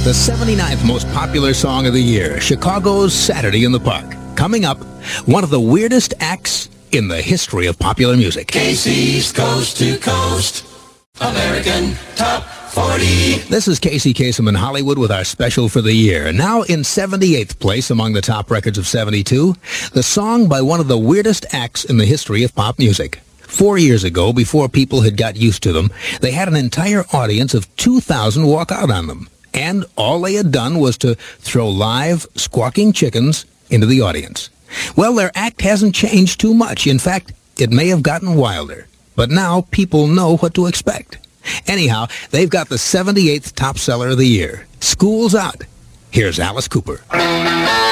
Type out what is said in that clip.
The 79th most popular song of the year, Chicago's Saturday in the Park. Coming up, one of the weirdest acts in the history of popular music. Casey's Coast to Coast American Top 40. This is Casey Kasem in Hollywood with our special for the year. Now in 78th place among the top records of 72, the song by one of the weirdest acts in the history of pop music. 4 years ago, before people had got used to them, they had an entire audience of 2,000 walk out on them. And all they had done was to throw live, squawking chickens into the audience. Well, their act hasn't changed too much. In fact, it may have gotten wilder. But now people know what to expect. Anyhow, they've got the 78th top seller of the year, School's Out. Here's Alice Cooper.